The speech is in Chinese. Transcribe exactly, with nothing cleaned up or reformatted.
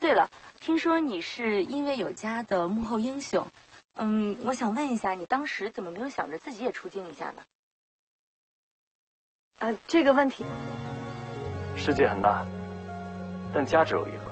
对了，听说你是音乐有家的幕后英雄，嗯，我想问一下，你当时怎么没有想着自己也出镜一下呢？呃，这个问题， 世界很大，但家只有一个。